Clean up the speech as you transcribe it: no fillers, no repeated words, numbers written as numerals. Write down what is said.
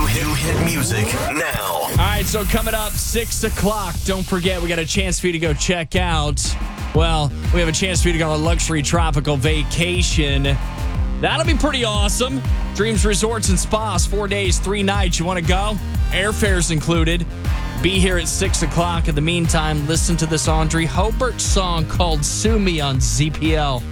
hit music now. All right, so coming up 6 o'clock, don't forget we got a chance for you to go check out. Well, we have a chance for you to go on a luxury tropical vacation. That'll be pretty awesome. Dreams Resorts and Spas, 4 days, 3 nights. You want to go? Airfares included. Be here at 6 o'clock. In the meantime, listen to this Audrey Hobart song called Sue Me on ZPL.